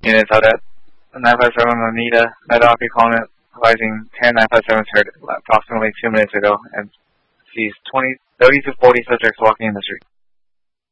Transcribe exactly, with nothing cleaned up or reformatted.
units out at nine five seven Oneida, Medoc calling it rising ten nine five seven heard approximately two minutes ago and sees twenty, thirty to forty subjects walking in the street.